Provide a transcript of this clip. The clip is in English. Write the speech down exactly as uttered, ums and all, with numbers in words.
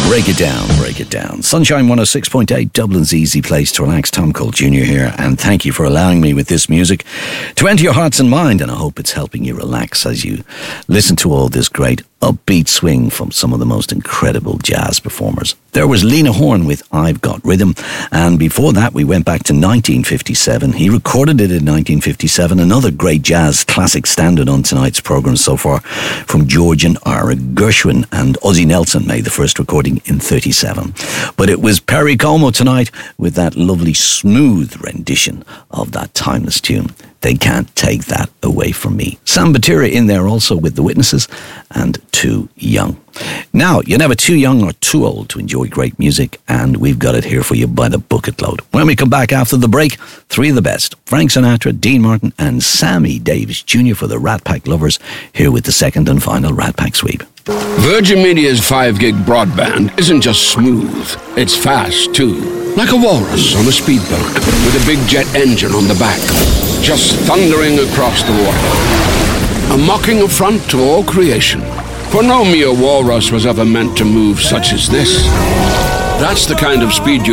Break it down, break it down. Sunshine one oh six point eight, Dublin's easy place to relax. Tom Cole Junior here, and thank you for allowing me with this music to enter your hearts and mind, and I hope it's helping you relax as you listen to all this great upbeat swing from some of the most incredible jazz performers. There was Lena Horne with I've Got Rhythm, and before that we went back to nineteen fifty-seven. He recorded it in nineteen fifty-seven, another great jazz classic standard on tonight's programme so far, from George and Ira Gershwin, and Ozzie Nelson made the first recording in thirty-seven. But it was Perry Como tonight with that lovely smooth rendition of that timeless tune. They Can't Take That Away From Me. Sam Batira in there also with The Witnesses and Too Young. Now, you're never too young or too old to enjoy great music, and we've got it here for you by the bucket load. When we come back after the break, three of the best: Frank Sinatra, Dean Martin and Sammy Davis Junior for the Rat Pack lovers, here with the second and final Rat Pack sweep. Virgin Media's five gig broadband isn't just smooth, it's fast too. Like a walrus on a speedboat with a big jet engine on the back, just thundering across the water. A mocking affront to all creation. For no mere walrus was ever meant to move such as this. That's the kind of speed you